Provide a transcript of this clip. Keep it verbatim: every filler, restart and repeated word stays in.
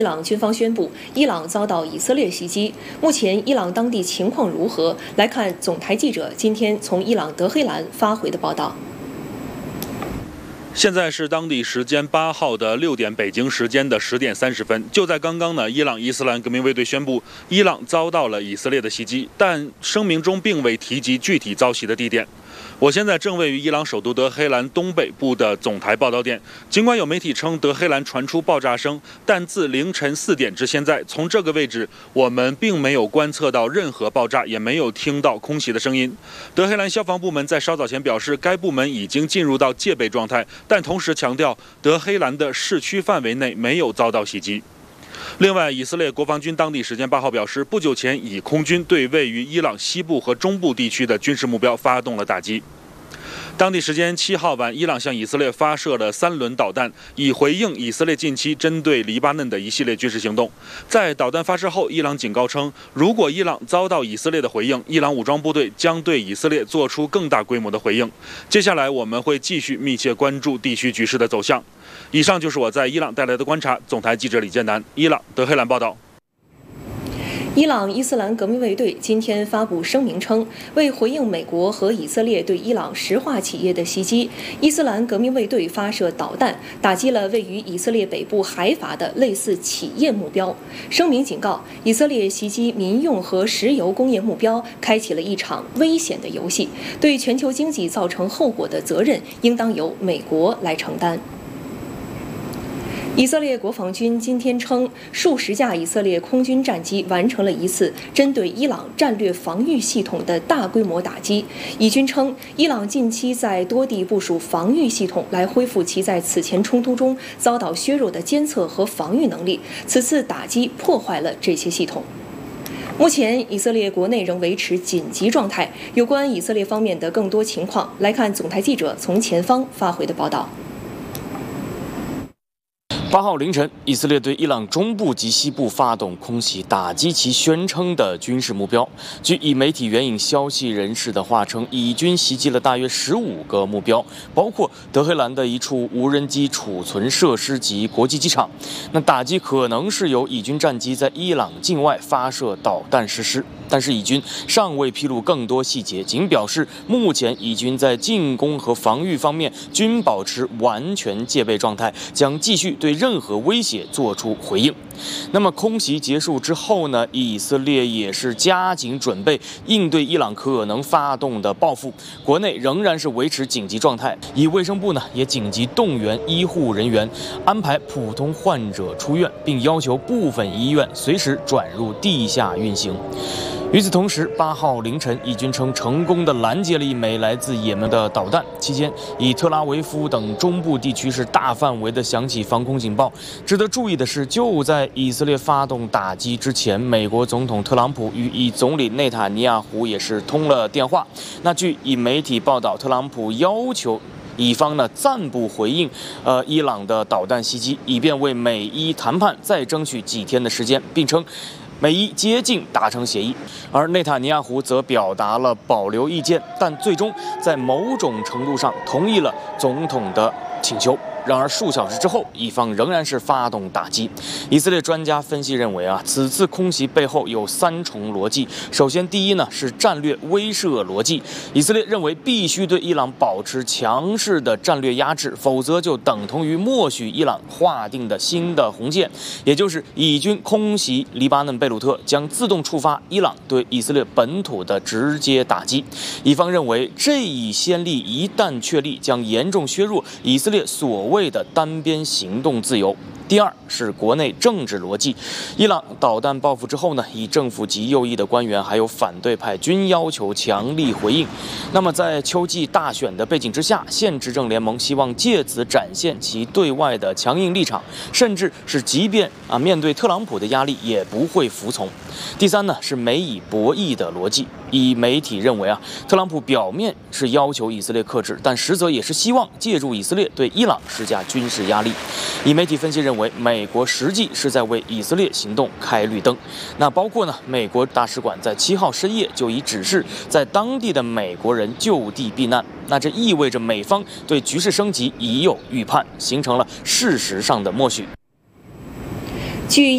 伊朗军方宣布，伊朗遭到以色列袭击。目前，伊朗当地情况如何？来看总台记者今天从伊朗德黑兰发回的报道。 现在是当地时间八号的六点，北京时间的十点三十分。就在刚刚呢，伊朗伊斯兰革命卫队宣布，伊朗遭到了以色列的袭击，但声明中并未提及具体遭袭的地点。我现在正位于伊朗首都德黑兰东北部的总台报道点。尽管有媒体称德黑兰传出爆炸声，但自凌晨四点至现在，从这个位置我们并没有观测到任何爆炸，也没有听到空袭的声音。德黑兰消防部门在稍早前表示，该部门已经进入到戒备状态。 但同时强调，德黑兰的市区范围内没有遭到袭击。另外，以色列国防军当地时间八号表示，不久前以空军对位于伊朗西部和中部地区的军事目标发动了打击。 当地时间七号晚，伊朗向以色列发射了三轮导弹，以回应以色列近期针对黎巴嫩的一系列军事行动。在导弹发射后，伊朗警告称，如果伊朗遭到以色列的回应，伊朗武装部队将对以色列做出更大规模的回应。接下来，我们会继续密切关注地区局势的走向。以上就是我在伊朗带来的观察。总台记者李建南，伊朗德黑兰报道。 伊朗伊斯兰革命卫队今天发布声明称，为回应美国和以色列对伊朗石化企业的袭击，伊斯兰革命卫队发射导弹打击了位于以色列北部海法的类似企业目标。声明警告，以色列袭击民用和石油工业目标，开启了一场危险的游戏，对全球经济造成后果的责任应当由美国来承担。 以色列国防军今天称，数十架以色列空军战机完成了一次针对伊朗战略防御系统的大规模打击。以军称，伊朗近期在多地部署防御系统，来恢复其在此前冲突中遭到削弱的监测和防御能力。此次打击破坏了这些系统。 目前，以色列国内仍维持紧急状态。有关以色列方面的更多情况，来看总台记者从前方发回的报道。 八号凌晨，以色列对伊朗中部及西部发动空袭，打击其宣称的军事目标。据以媒体援引消息人士的话称，以军袭击了大约十五个目标，包括德黑兰的一处无人机储存设施及国际机场。那打击可能是由以军战机在伊朗境外发射导弹实施，但是以军尚未披露更多细节，仅表示目前以军在进攻和防御方面均保持完全戒备状态，将继续对 任何威胁做出回应。那么空袭结束之后呢？以色列也是加紧准备应对伊朗可能发动的报复。国内仍然是维持紧急状态，以卫生部呢也紧急动员医护人员，安排普通患者出院，并要求部分医院随时转入地下运行。 与此同时，八号凌晨，以军称成功的拦截了一枚来自也门的导弹。期间，以特拉维夫等中部地区是大范围的响起防空警报。值得注意的是，就在以色列发动打击之前，美国总统特朗普与以总理内塔尼亚胡也是通了电话。那据以媒体报道，特朗普要求 以方呢暂不回应，呃，伊朗的导弹袭击，以便为美伊谈判再争取几天的时间，并称 美伊接近达成协议，而内塔尼亚胡则表达了保留意见，但最终在某种程度上同意了总统的请求。 然而数小时之后，以方仍然是发动打击。以色列专家分析认为啊，此次空袭背后有三重逻辑。首先，第一呢是战略威慑逻辑，以色列认为必须对伊朗保持强势的战略压制，否则就等同于默许伊朗划定的新的红线，也就是以军空袭黎巴嫩贝鲁特将自动触发伊朗对以色列本土的直接打击。以方认为这一先例一旦确立，将严重削弱以色列所 谓的单边行动自由。第二是国内政治逻辑，伊朗导弹报复之后呢，以政府及右翼的官员还有反对派均要求强力回应。那么在秋季大选的背景之下，现执政联盟希望借此展现其对外的强硬立场，甚至是即便啊面对特朗普的压力也不会服从。第三呢是美以博弈的逻辑，以媒体认为啊，特朗普表面是要求以色列克制，但实则也是希望借助以色列对伊朗施加军事压力。以媒体分析认为，美国实际是在为以色列行动开绿灯。那包括呢，美国大使馆在七号深夜就已指示在当地的美国人就地避难。那这意味着美方对局势升级已有预判，形成了事实上的默许。 据